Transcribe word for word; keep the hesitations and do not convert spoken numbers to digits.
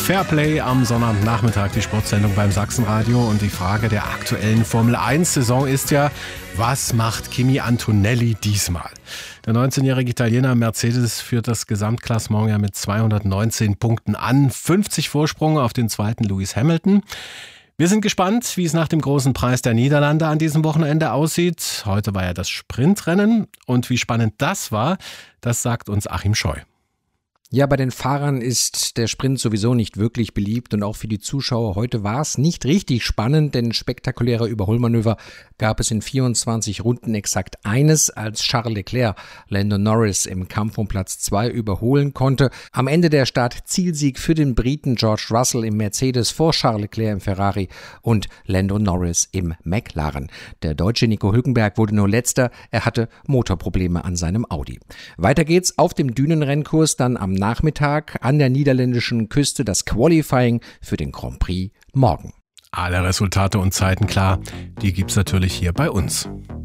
Fairplay am Sonnabendnachmittag, die Sportsendung beim Sachsenradio. Und die Frage der aktuellen Formel eins Saison ist ja, was macht Kimi Antonelli diesmal? Der neunzehnjährige Italiener Mercedes führt das Gesamtklassement ja mit zweihundertneunzehn Punkten an. fünfzig Vorsprung auf den zweiten Lewis Hamilton. Wir sind gespannt, wie es nach dem großen Preis der Niederlande an diesem Wochenende aussieht. Heute war ja das Sprintrennen. Und wie spannend das war, das sagt uns Achim Scheu. Ja, bei den Fahrern ist der Sprint sowieso nicht wirklich beliebt und auch für die Zuschauer heute war es nicht richtig spannend, denn spektakuläre Überholmanöver gab es in vierundzwanzig Runden exakt eines, als Charles Leclerc Lando Norris im Kampf um Platz zwei überholen konnte. Am Ende der Start-Zielsieg für den Briten George Russell im Mercedes vor Charles Leclerc im Ferrari und Lando Norris im McLaren. Der Deutsche Nico Hülkenberg wurde nur Letzter, er hatte Motorprobleme an seinem Audi. Weiter geht's auf dem Dünenrennkurs dann am Nachmittag an der niederländischen Küste das Qualifying für den Grand Prix morgen. Alle Resultate und Zeiten klar, die gibt's natürlich hier bei uns.